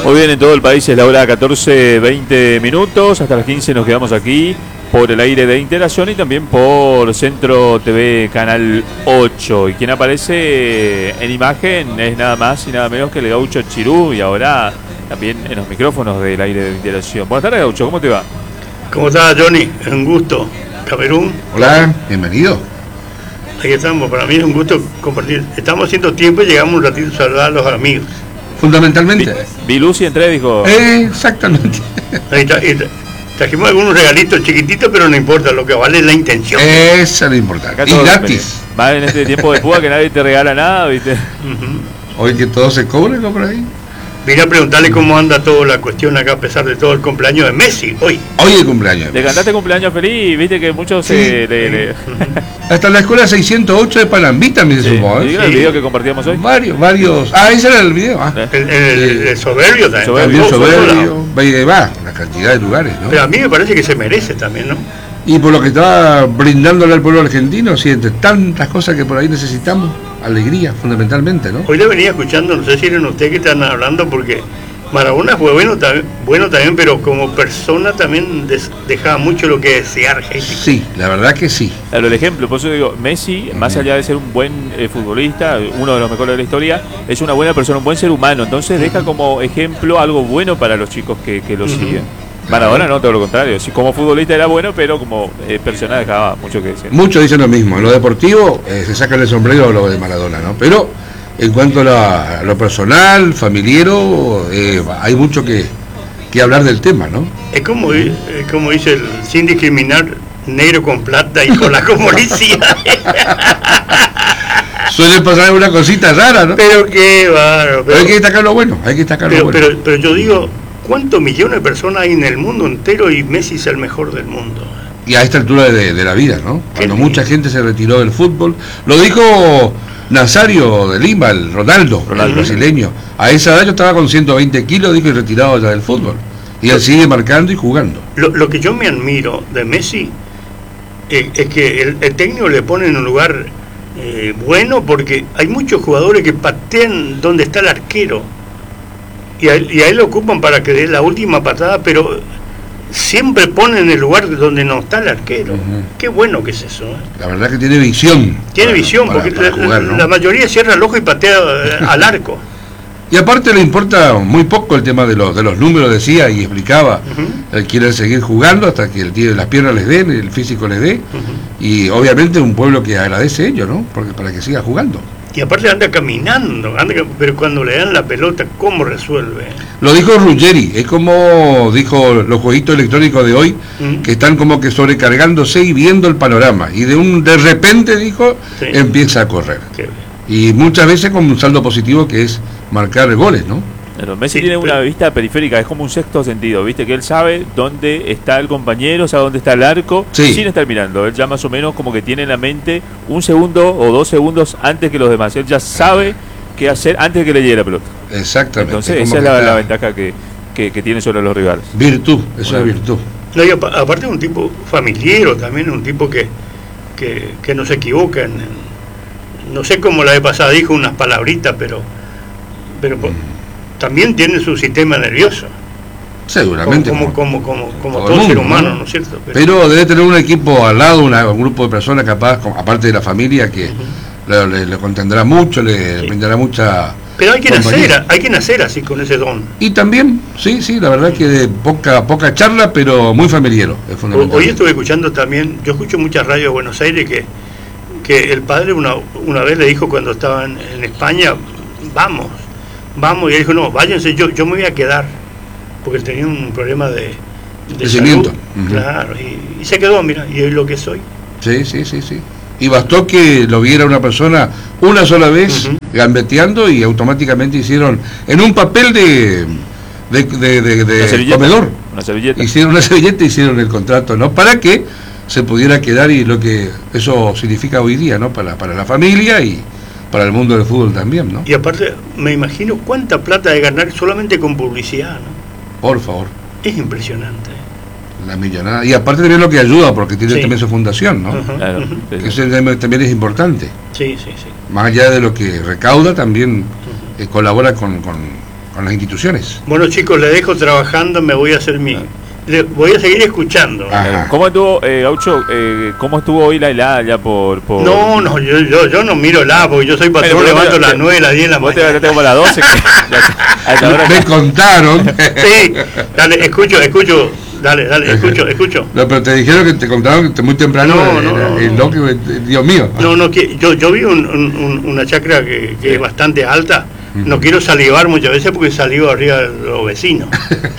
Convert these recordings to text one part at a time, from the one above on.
Muy bien, en todo el país es la hora 14:20 minutos. Hasta las 15 nos quedamos aquí por el aire de Integración y también por Centro TV Canal 8. Y quien aparece en imagen es nada más y nada menos que el Gaucho Chirú, y ahora también en los micrófonos del aire de Integración. Buenas tardes, Gaucho, ¿cómo te va? ¿Cómo estás, Johnny? Un gusto. Camerún. Hola, bienvenido. Aquí estamos, para mí es un gusto compartir. Estamos haciendo tiempo y llegamos un ratito a saludar a los amigos. Fundamentalmente. Vi Lucy, entré, dijo. Exactamente. Ahí está, trajimos algunos regalitos chiquititos, pero no importa, lo que vale es la intención. Eso es lo importante. Y gratis. Más en este tiempo de púa que nadie te regala nada, ¿viste? Hoy que todo se cobre, ¿no? Por ahí. Vine a preguntarle cómo anda toda la cuestión acá, a pesar de todo el cumpleaños de Messi, hoy. Hoy el cumpleaños. Le cantaste cumpleaños feliz, viste que muchos sí. Hasta la escuela 608 de Panambí también se sumó, ¿eh? Sí. El video que compartíamos hoy. Varios. Ah, ese era el video. El soberbio también. El soberbio. Va, una cantidad de lugares, ¿no? Pero a mí me parece que se merece también, ¿no? Y por lo que estaba brindándole al pueblo argentino, sí, entre tantas cosas que por ahí necesitamos, alegría, fundamentalmente, ¿no? Hoy le venía escuchando, no sé si eran ustedes que están hablando, porque Maradona fue bueno también, pero como persona también dejaba mucho lo que desear. Sí, la verdad que sí. Claro, el ejemplo, por eso digo, Messi, más allá de ser un buen futbolista, uno de los mejores de la historia, es una buena persona, un buen ser humano, entonces deja como ejemplo algo bueno para los chicos que lo siguen. Maradona no, todo lo contrario, sí, como futbolista era bueno, pero como persona dejaba mucho que decir. Muchos dicen lo mismo, en lo deportivo se sacan el sombrero lo de Maradona, ¿no? Pero en cuanto a lo personal, familiero, hay mucho que hablar del tema, ¿no? Es como dice el sin discriminar, negro con plata y con la policía. Suele pasar una cosita rara, ¿no? Pero qué bárbaro. Pero hay que destacar lo bueno, Pero yo digo, ¿cuántos millones de personas hay en el mundo entero y Messi es el mejor del mundo? Y a esta altura de la vida, ¿no? Cuando mucha gente se retiró del fútbol. Lo dijo Nazario de Lima, el Ronaldo, el brasileño. A esa edad yo estaba con 120 kilos, dijo, y retirado ya del fútbol. Y él sigue marcando y jugando. Lo que yo me admiro de Messi es que el técnico le pone en un lugar bueno, porque hay muchos jugadores que patean donde está el arquero. Y a él lo ocupan para que dé la última patada, pero siempre ponen en el lugar donde no está el arquero. Qué bueno que es eso, ¿eh? La verdad que tiene visión. Tiene visión, porque para jugar, ¿no? La mayoría cierra el ojo y patea al arco. Y aparte le importa muy poco el tema de los números, decía y explicaba. Él quiere seguir jugando hasta que las piernas les den, el físico les dé. Y obviamente un pueblo que agradece ello, ¿no? Porque para que siga jugando. Y aparte anda caminando, pero cuando le dan la pelota, ¿cómo resuelve? Lo dijo Ruggeri, es como dijo los jueguitos electrónicos de hoy, que están como que sobrecargándose y viendo el panorama. Y de repente, dijo, empieza a correr. Y muchas veces con un saldo positivo que es marcar goles, ¿no? Pero Messi tiene una vista periférica, es como un sexto sentido, ¿viste? Que él sabe dónde está el compañero, sabe dónde está el arco, sin estar mirando. Él ya más o menos como que tiene en la mente un segundo o 2 segundos antes que los demás. Él ya sabe qué hacer antes de que le llegue la pelota. Exactamente. Entonces esa es la ventaja que tiene sobre los rivales. Virtud, eso es virtud. No, y aparte es un tipo familiero también, un tipo que no se equivoca. No sé cómo la vez pasada dijo unas palabritas, pero también tiene su sistema nervioso. Seguramente. Como todo ser humano, ¿no es cierto? Pero debe tener un equipo al lado, un grupo de personas capaz, aparte de la familia, que le contendrá mucho, le brindará mucha. Pero hay que nacer así, con ese don. Y también, sí, la verdad que de poca charla, pero muy familiar, es fundamental. Hoy estuve escuchando también, yo escucho muchas radios de Buenos Aires que el padre una vez le dijo cuando estaban en España, vamos, y él dijo, no, váyanse, yo me voy a quedar, porque él tenía un problema de crecimiento. Claro, y se quedó, mira, y es lo que soy. Sí. Y bastó que lo viera una persona una sola vez gambeteando y automáticamente hicieron en un papel de comedor. Una servilleta. Hicieron una servilleta, hicieron el contrato, ¿no? Para que se pudiera quedar, y lo que eso significa hoy día, ¿no? Para la familia y para el mundo del fútbol también, ¿no? Y aparte, me imagino cuánta plata de ganar solamente con publicidad, ¿no? Por favor. Es impresionante. La millonada. Y aparte también lo que ayuda, porque tiene también su fundación, ¿no? Claro. Que eso también es importante. Sí. Más allá de lo que recauda, también colabora con con las instituciones. Bueno, chicos, les dejo trabajando, me voy a hacer voy a seguir escuchando. ¿Cómo estuvo, Gaucho, cómo estuvo hoy la helada ya por...? No, yo no miro helada, porque yo soy patrón, levanto a las 9, las 10 de la mañana. Vos te como a las 12. Me contaron. Sí, dale, escucho. Dale, escucho. No, pero te dijeron que te contaron que muy temprano. No. Dios mío. No, yo vi una chacra que es bastante alta. No quiero salivar muchas veces porque salivo arriba de los vecinos.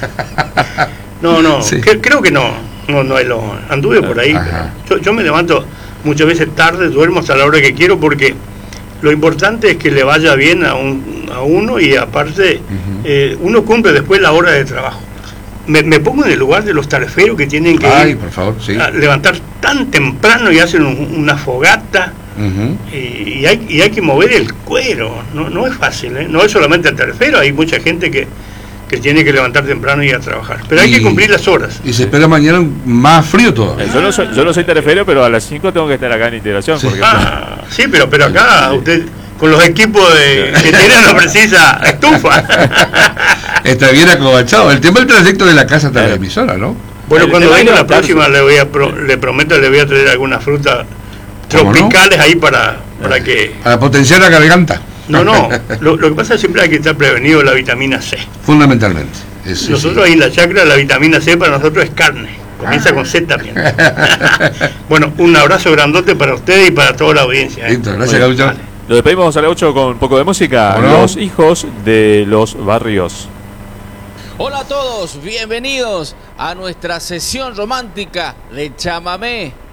No, sí. Creo que no es lo... Anduve por ahí. Yo me levanto muchas veces tarde, duermo hasta la hora que quiero, porque lo importante es que le vaya bien a uno, y aparte uno cumple después la hora de trabajo. Me pongo en el lugar de los tariferos que tienen que por favor, sí. levantar tan temprano y hacen una fogata. Y hay que mover el cuero. No es fácil, ¿eh? No es solamente el tarifero, hay mucha gente que tiene que levantar temprano y ir a trabajar, pero hay que cumplir las horas. Y se espera mañana más frío todavía. Yo no soy tarifero, pero a las 5 tengo que estar acá en Integración. Sí, sí, pero acá usted con los equipos que tienen no precisa estufa. Está bien acobachado. El tema del trayecto de la casa hasta la emisora, ¿no? Bueno, cuando venga la próxima le prometo, le voy a traer algunas frutas tropicales ahí para que... Para potenciar la garganta. No, lo que pasa es que siempre hay que estar prevenido de la vitamina C. Fundamentalmente. Nosotros ahí en la chacra, la vitamina C para nosotros es carne. Comienza con Z también. Bueno, un abrazo grandote para ustedes y para toda la audiencia. Listo, gracias, Gaucho. Vale. Lo despedimos a las 8 con un poco de música. Los hijos de los barrios. Hola a todos, bienvenidos a nuestra sesión romántica de chamamé.